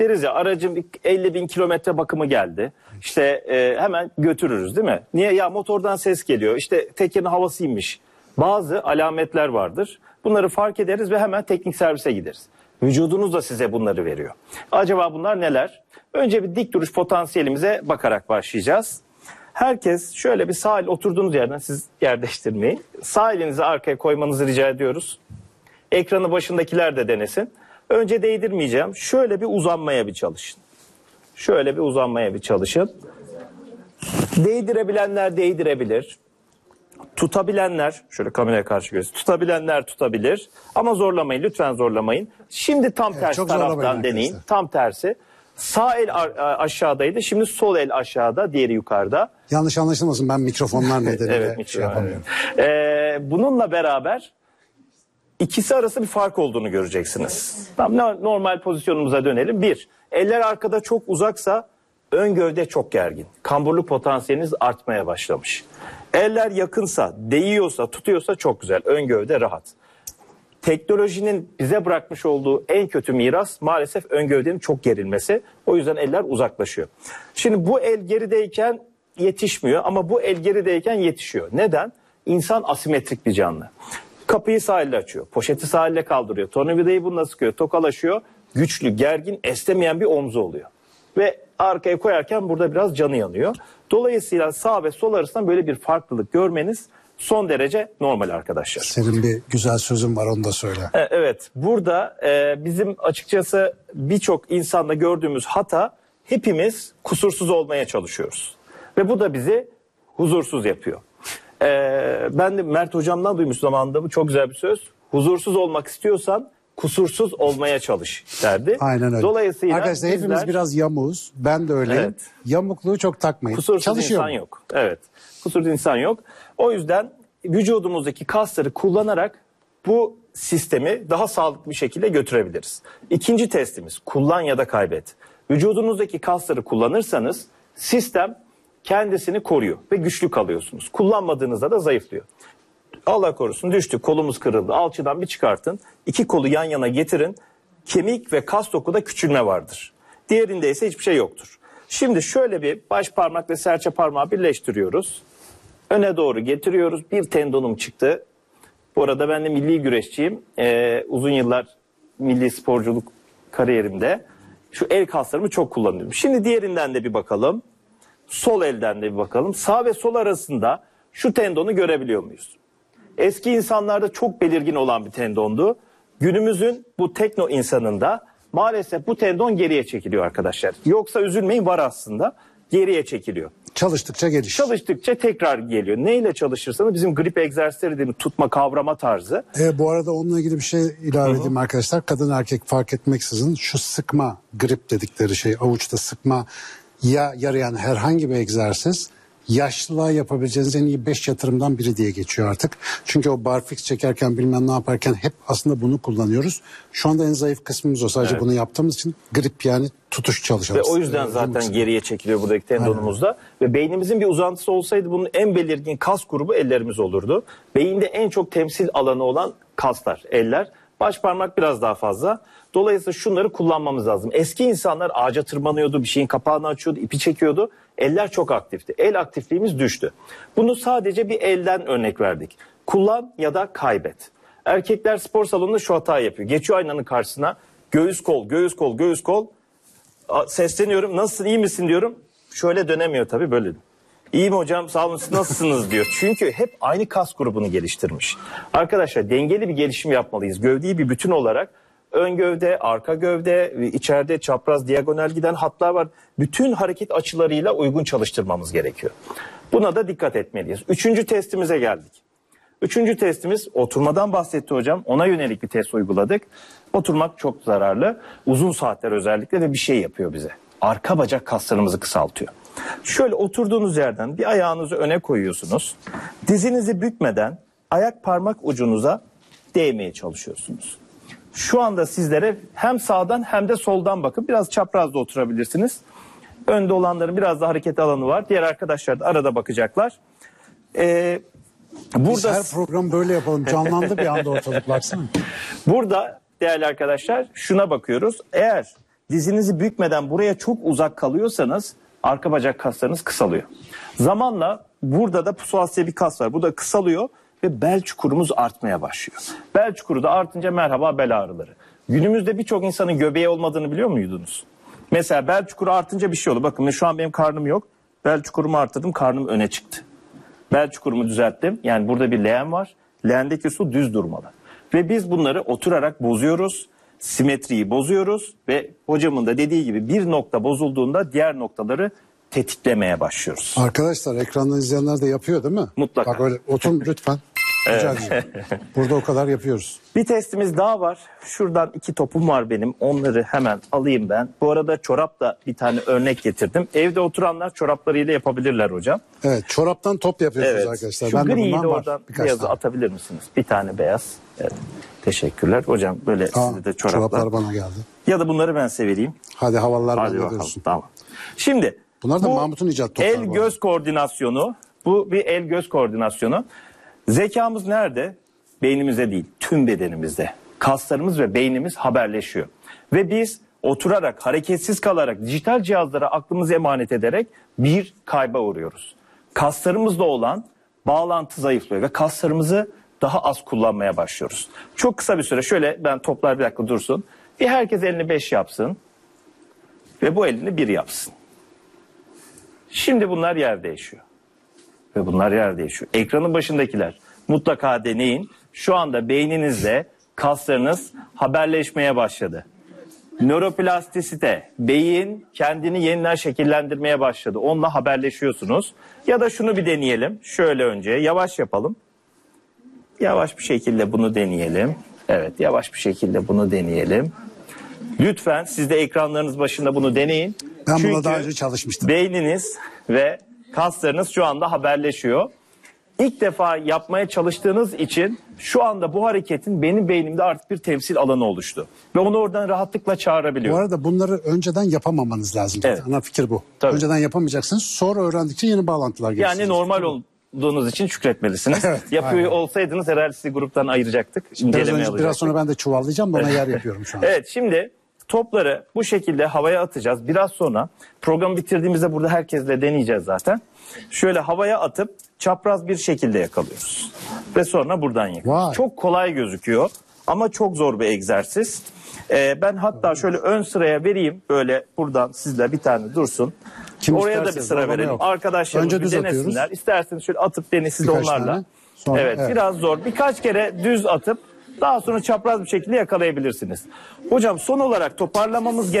deriz ya, aracın 50.000 kilometre bakımı geldi. İşte hemen götürürüz değil mi? Niye? Ya motordan ses geliyor. İşte tekerin havası inmiş. Bazı alametler vardır. Bunları fark ederiz ve hemen teknik servise gideriz. Vücudunuz da size bunları veriyor. Acaba bunlar neler? Önce bir dik duruş potansiyelimize bakarak başlayacağız. Herkes şöyle bir sağ el, oturduğunuz yerden, siz yer değiştirmeyin. Sağ elinizi arkaya koymanızı rica ediyoruz. Ekranı başındakiler de denesin. Önce değdirmeyeceğim. Şöyle bir uzanmaya bir çalışın. Şöyle bir uzanmaya bir çalışın. Değdirebilenler değdirebilir. Tutabilenler, şöyle kameraya karşı göz, tutabilenler tutabilir. Ama zorlamayın, lütfen zorlamayın. Şimdi tam tersi taraftan deneyin. Tam tersi. Sağ el aşağıdaydı. Şimdi sol el aşağıda, diğeri yukarıda. Yanlış anlaşılmasın, ben mikrofonlar nedeniyle evet, şey yapamıyorum. Bununla beraber ikisi arası bir fark olduğunu göreceksiniz. Tamam, normal pozisyonumuza dönelim. 1. Eller arkada çok uzaksa ön gövde çok gergin. Kamburluk potansiyeliniz artmaya başlamış. Eller yakınsa, değiyorsa, tutuyorsa çok güzel. Ön gövde rahat. Teknolojinin bize bırakmış olduğu en kötü miras maalesef ön gövdenin çok gerilmesi. O yüzden eller uzaklaşıyor. Şimdi bu el gerideyken yetişmiyor ama bu el gerideyken yetişiyor. Neden? İnsan asimetrik bir canlı. Kapıyı sağ elle açıyor, poşeti sağ elle kaldırıyor, tornavidayı bununla sıkıyor, tokalaşıyor. Güçlü, gergin, esnemeyen bir omzu oluyor. Ve arkaya koyarken burada biraz canı yanıyor. Dolayısıyla sağ ve sol arasında böyle bir farklılık görmeniz son derece normal arkadaşlar. Senin bir güzel sözün var, onu da söyle. Evet, burada bizim açıkçası birçok insanda gördüğümüz hata, hepimiz kusursuz olmaya çalışıyoruz. Ve bu da bizi huzursuz yapıyor. Ben de Mert hocamdan duymuş zamanında, bu çok güzel bir söz. Huzursuz olmak istiyorsan kusursuz olmaya çalış derdi. Aynen öyle. Dolayısıyla arkadaşlar hepimiz biraz yamuğuz. Ben de öyleyim. Evet. Yamukluğu çok takmayın. Kusursuz insan yok. Evet. Kusursuz insan yok. O yüzden vücudumuzdaki kasları kullanarak bu sistemi daha sağlıklı bir şekilde götürebiliriz. İkinci testimiz, kullan ya da kaybet. Vücudunuzdaki kasları kullanırsanız sistem kendisini koruyor ve güçlü kalıyorsunuz. Kullanmadığınızda da zayıflıyor. Allah korusun, düştü, kolumuz kırıldı, alçıdan bir çıkartın. 2 kolu yan yana getirin. Kemik ve kas dokuda küçülme vardır. Diğerinde ise hiçbir şey yoktur. Şimdi şöyle bir baş parmak ve serçe parmağı birleştiriyoruz. Öne doğru getiriyoruz. Bir tendonum çıktı. Bu arada ben de milli güreşçiyim. Uzun yıllar milli sporculuk kariyerimde şu el kaslarımı çok kullanıyorum. Şimdi diğerinden de bir bakalım. Sol elden de bir bakalım. Sağ ve sol arasında şu tendonu görebiliyor muyuz? Eski insanlarda çok belirgin olan bir tendondu. Günümüzün bu tekno insanında maalesef bu tendon geriye çekiliyor arkadaşlar. Yoksa üzülmeyin, var aslında. Geriye çekiliyor. Çalıştıkça gelişir. Çalıştıkça tekrar geliyor. Neyle çalışırsanız bizim grip egzersizleri dediğimiz tutma, kavrama tarzı. Bu arada onunla ilgili bir şey ilave edeyim arkadaşlar. Kadın erkek fark etmeksizin şu sıkma, grip dedikleri şey, avuçta sıkma ya yarayan herhangi bir egzersiz yaşlılığa yapabileceğiniz en iyi 5 yatırımdan biri diye geçiyor artık. Çünkü o barfix çekerken bilmem ne yaparken hep aslında bunu kullanıyoruz. Şu anda en zayıf kısmımız o. Sadece bunu yaptığımız için grip, yani tutuş çalışalım. Ve o yüzden zaten geriye çekiliyor buradaki tendonumuzda. Aynen. Ve beynimizin bir uzantısı olsaydı bunun en belirgin kas grubu ellerimiz olurdu. Beyinde en çok temsil alanı olan kaslar, eller. Baş parmak biraz daha fazla. Dolayısıyla şunları kullanmamız lazım. Eski insanlar ağaca tırmanıyordu, bir şeyin kapağını açıyordu, ipi çekiyordu. Eller çok aktifti. El aktifliğimiz düştü. Bunu sadece bir elden örnek verdik. Kullan ya da kaybet. Erkekler spor salonunda şu hatayı yapıyor. Geçiyor aynanın karşısına. Göğüs kol, göğüs kol, göğüs kol. Sesleniyorum. Nasılsın, iyi misin diyorum. Şöyle dönemiyor tabii, böyle. İyiyim hocam, sağ olun, siz nasılsınız diyor. Çünkü hep aynı kas grubunu geliştirmiş. Arkadaşlar dengeli bir gelişim yapmalıyız. Gövdeyi bir bütün olarak ön gövde, arka gövde, içeride çapraz, diagonal giden hatlar var. Bütün hareket açılarıyla uygun çalıştırmamız gerekiyor. Buna da dikkat etmeliyiz. 3. testimize geldik. 3. testimiz, oturmadan bahsetti hocam. Ona yönelik bir test uyguladık. Oturmak çok zararlı. Uzun saatler özellikle ve bir şey yapıyor bize. Arka bacak kaslarımızı kısaltıyor. Şöyle oturduğunuz yerden bir ayağınızı öne koyuyorsunuz. Dizinizi bükmeden ayak parmak ucunuza değmeye çalışıyorsunuz. Şu anda sizlere hem sağdan hem de soldan bakın. Biraz çaprazda oturabilirsiniz. Önde olanların biraz da hareket alanı var. Diğer arkadaşlar da arada bakacaklar. Biz her program böyle yapalım. Canlandı bir anda ortalık, baksana. Burada değerli arkadaşlar şuna bakıyoruz. Eğer dizinizi bükmeden buraya çok uzak kalıyorsanız arka bacak kaslarınız kısalıyor. Zamanla burada da psoas bir kas var. Bu da kısalıyor ve bel çukurumuz artmaya başlıyor. Bel çukuru da artınca merhaba bel ağrıları. Günümüzde birçok insanın göbeği olmadığını biliyor muydunuz? Mesela bel çukuru artınca bir şey olur. Bakın şu an benim karnım yok. Bel çukurumu arttırdım, karnım öne çıktı. Bel çukurumu düzelttim. Yani burada bir leğen var. Leğendeki su düz durmalı. Ve biz bunları oturarak bozuyoruz. Simetriyi bozuyoruz ve hocamın da dediği gibi bir nokta bozulduğunda diğer noktaları tetiklemeye başlıyoruz. Arkadaşlar ekrandan izleyenler de yapıyor değil mi? Mutlaka. Bak öyle oturun lütfen. Rica edeceğim. Burada o kadar yapıyoruz. Bir testimiz daha var. Şuradan 2 topum var benim. Onları hemen alayım ben. Bu arada çorap da bir tane örnek getirdim. Evde oturanlar çoraplarıyla yapabilirler hocam. Evet, çoraptan top yapıyorsunuz Evet. arkadaşlar. Şu Ben de griyi bundan de var. oradan Birkaç beyazı tane. atabilir misiniz? Bir tane beyaz. Evet. Teşekkürler. Hocam böyle sizde de çoraplar. Çoraplar bana geldi. Ya da bunları ben vereyim. Hadi havalar Hadi bende bakalım. diyorsun. Tamam. Şimdi Bunlar da bu Mahmut'un icat topları bu arada. el-göz koordinasyonu. Bu bir el-göz koordinasyonu. Zekamız nerede? Beynimizde değil, tüm bedenimizde. Kaslarımız ve beynimiz haberleşiyor. Ve biz oturarak, hareketsiz kalarak, dijital cihazlara aklımızı emanet ederek bir kayba uğruyoruz. Kaslarımızla olan bağlantı zayıflıyor ve kaslarımızı daha az kullanmaya başlıyoruz. Çok kısa bir süre şöyle, ben toplar bir dakika dursun. Bir herkes elini 5 yapsın ve bu elini 1 yapsın. Şimdi bunlar yer değişiyor. Ve bunlar yer değişiyor. Ekranın başındakiler mutlaka deneyin. Şu anda beyninizde kaslarınız haberleşmeye başladı. Nöroplastisite, beyin kendini yeniden şekillendirmeye başladı. Onunla haberleşiyorsunuz. Ya da şunu bir deneyelim. Şöyle önce yavaş yapalım. Yavaş bir şekilde bunu deneyelim. Evet, yavaş bir şekilde bunu deneyelim. Lütfen siz de ekranlarınız başında bunu deneyin. Ben Çünkü buna daha önce çalışmıştım. beyniniz ve kaslarınız şu anda haberleşiyor. İlk defa yapmaya çalıştığınız için şu anda bu hareketin benim beynimde artık bir temsil alanı oluştu. Ve onu oradan rahatlıkla Bu çağırabiliyorum. arada bunları önceden yapamamanız lazım. Evet. Ana fikir bu. Tabii. Önceden yapamayacaksınız. Sonra öğrendikçe yeni bağlantılar geliştirecek. Yani normal olduğunuz için şükretmelisiniz. Evet, Yapıyor aynen. olsaydınız herhalde sizi gruptan ayıracaktık. Biraz sonra ben de çuvallayacağım da ona yer yapıyorum şu an. Evet, şimdi topları bu şekilde havaya atacağız. Biraz sonra programı bitirdiğimizde burada herkesle deneyeceğiz zaten. Şöyle havaya atıp çapraz bir şekilde yakalıyoruz. Ve sonra buradan yakalıyoruz. Vay. Çok kolay gözüküyor ama çok zor bir egzersiz. Ben hatta şöyle ön sıraya vereyim. Böyle buradan sizle bir tane dursun. Kim Oraya da bir isterse, sıra zorlama verelim. yok. Arkadaşlarımız Önce bir düz denesinler. atıyoruz. İsterseniz şöyle atıp deneyin siz de Birkaç onlarla. tane. Sonra, evet, evet. biraz zor. Birkaç kere düz atıp daha sonra çapraz bir şekilde yakalayabilirsiniz. Hocam son olarak toparlamamız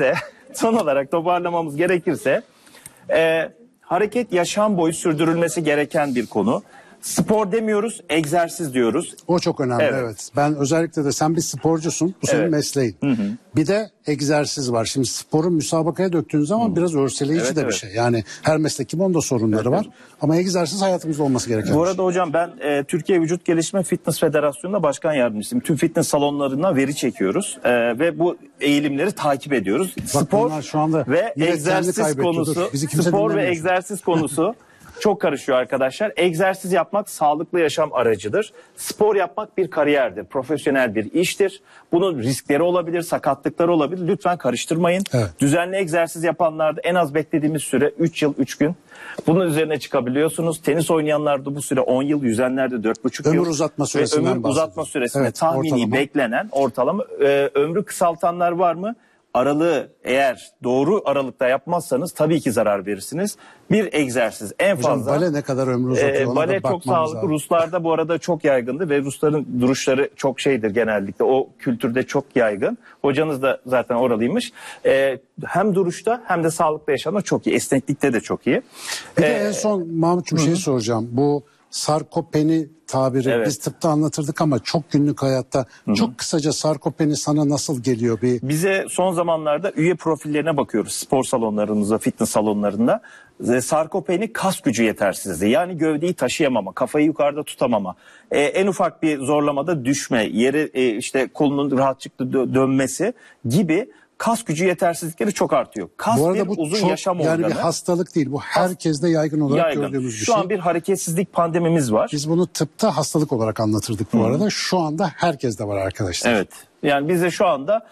gerekirse hareket yaşam boyu sürdürülmesi gereken bir konu. Spor demiyoruz, egzersiz diyoruz. O çok önemli Evet. evet. Ben özellikle de sen bir sporcusun. Bu senin Evet. mesleğin. Bir de egzersiz var. Şimdi sporu müsabakaya döktüğün zaman biraz örseleyici Evet, de evet. bir şey. Yani her meslek gibi onun da sorunları var. Ama egzersiz hayatımızda olması gereken Bu bir şey. arada hocam ben Türkiye Vücut Geliştirme Fitness Federasyonu'nda başkan yardımcısıyım. Tüm fitness salonlarına veri çekiyoruz ve bu eğilimleri takip ediyoruz. Spor bunlar şu anda ve yine egzersiz kendini kaybetti. konusu, Dur, bizi kimse spor ve dinlemiyor. egzersiz konusu çok karışıyor arkadaşlar. Egzersiz yapmak sağlıklı yaşam aracıdır. Spor yapmak bir kariyerdir, profesyonel bir iştir. Bunun riskleri olabilir, sakatlıkları olabilir. Lütfen karıştırmayın. Evet. Düzenli egzersiz yapanlarda en az beklediğimiz süre 3 yıl 3 gün. Bunun üzerine çıkabiliyorsunuz. Tenis oynayanlarda bu süre 10 yıl, yüzenlerde 4,5 yıl. Ömür uzatma süresinden Ve ömür uzatma bahsediyoruz. süresinde Evet, tahmini ortalama. beklenen ortalama ömrü kısaltanlar var mı? Aralığı eğer doğru aralıkta yapmazsanız tabii ki zarar verirsiniz. Bir egzersiz en Hocam fazla. bale ne kadar ömrü uzatıyor ona da Bale çok bakmamız sağlıklı. lazım. Ruslarda bu arada çok yaygındı ve Rusların duruşları çok şeydir genellikle. O kültürde çok yaygın. Hocanız da zaten oralıymış. Hem duruşta hem de sağlıklı yaşamda çok iyi. Esneklikte de çok iyi. Bir de en son Mahmut'cum şey soracağım. Bu sarkopeni tabiri Evet. biz tıpta anlatırdık ama çok günlük hayatta çok kısaca sarkopeni sana nasıl geliyor bir Bize son zamanlarda üye profillerine bakıyoruz spor salonlarımızda, fitness salonlarında. Sarkopeni kas gücü yetersizliği, yani gövdeyi taşıyamama, kafayı yukarıda tutamama, en ufak bir zorlamada düşme, yeri işte kolunun rahatlıkla dönmesi gibi kas gücü yetersizlikleri çok artıyor. Kas bu arada bir bu uzun çok yaşam yani organı. bir hastalık değil. Bu herkeste yaygın olarak Yaygın. gördüğümüz bir Şu şey. an bir hareketsizlik pandemimiz var. Biz bunu tıpta hastalık olarak anlatırdık bu arada. Şu anda herkeste var arkadaşlar. Evet. Yani bize şu anda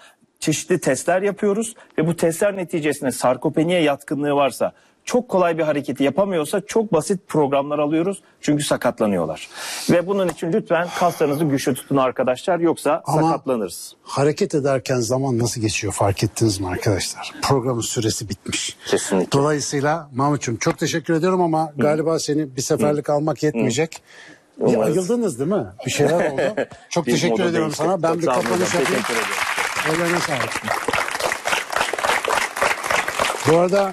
çeşitli testler yapıyoruz ve bu testler neticesinde sarkopeniye yatkınlığı varsa, çok kolay bir hareketi yapamıyorsa çok basit programlar alıyoruz çünkü sakatlanıyorlar. Ve bunun için lütfen kaslarınızı güçlü tutun arkadaşlar, yoksa sakatlanırız. Hareket ederken zaman nasıl geçiyor fark ettiniz mi arkadaşlar? Programın süresi bitmiş. Kesinlikle. Dolayısıyla Mahmut'cum çok teşekkür ediyorum ama galiba seni bir seferlik almak yetmeyecek. Bir ayıldınız değil mi? Bir şeyler oldu. Çok Bir teşekkür moda ediyorum değişti. sana. Ben Çok bir sağ olun kapanış hocam, yapayım. teşekkür ederim. Ellerine sağlık. Bu arada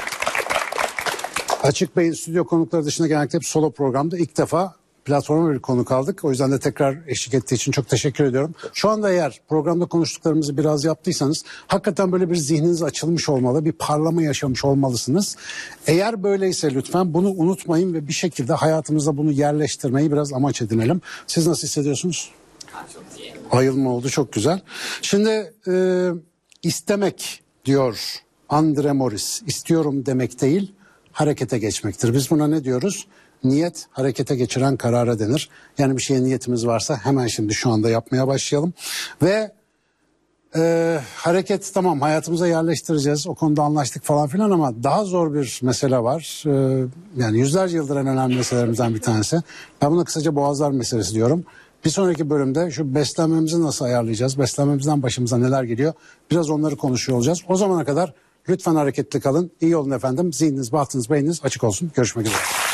Açık Bey'in stüdyo konukları dışında genellikle hep solo programda ilk defa platforma bir konuk aldık. O yüzden de tekrar eşlik ettiği için çok teşekkür ediyorum. Şu anda eğer programda konuştuklarımızı biraz yaptıysanız hakikaten böyle bir zihniniz açılmış olmalı, bir parlama yaşamış olmalısınız. Eğer böyleyse lütfen bunu unutmayın ve bir şekilde hayatımızda bunu yerleştirmeyi biraz amaç edinelim. Siz nasıl hissediyorsunuz? Ayılma oldu, çok güzel. Şimdi istemek diyor Andre Morris. İstiyorum demek değil, harekete geçmektir. Biz buna ne diyoruz? Niyet harekete geçiren karara denir. Yani bir şeye niyetimiz varsa hemen şimdi şu anda yapmaya başlayalım. Ve hareket tamam, hayatımıza yerleştireceğiz. O konuda anlaştık falan filan ama daha zor bir mesele var. Yani yüzlerce yıldır en önemli meselelerimizden bir tanesi. Ben buna kısaca boğazlar meselesi diyorum. Bir sonraki bölümde şu beslenmemizi nasıl ayarlayacağız? Beslenmemizden başımıza neler geliyor? Biraz onları konuşuyor olacağız. O zamana kadar lütfen hareketli kalın. İyi olun efendim. Zihniniz, bahtınız, beyniniz açık olsun. Görüşmek üzere.